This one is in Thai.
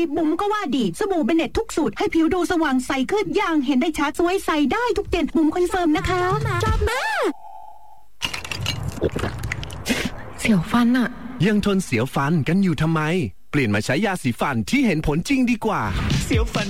บุ๋มก็ว่าดีสบู่เบเน็ตทุกสูตรให้ผิวดูสว่างใสขึ้นอย่างเห็นได้ชัดสวยใสได้ทุกเย็นบุ๋มคอนเฟิร์มนะคะจับมาเสียวฟันอะยังทนเสียวฟันกันอยู่ทำไมเปลี่ยนมาใช้ยาสีฟันที่เห็นผลจริงดีกว่าเสียวฟัน